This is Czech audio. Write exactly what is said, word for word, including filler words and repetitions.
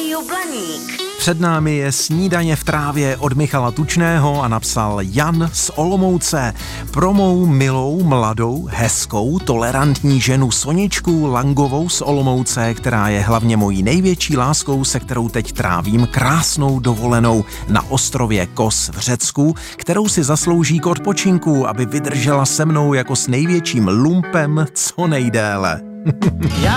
Rádio Blaník. Před námi je Snídaně v trávě od Michala Tučného a napsal Jan z Olomouce. Pro mou milou, mladou, hezkou, tolerantní ženu Soničku Langovou z Olomouce, která je hlavně mojí největší láskou, se kterou teď trávím krásnou dovolenou na ostrově Kos v Řecku, kterou si zaslouží k odpočinku, aby vydržela se mnou jako s největším lumpem co nejdéle.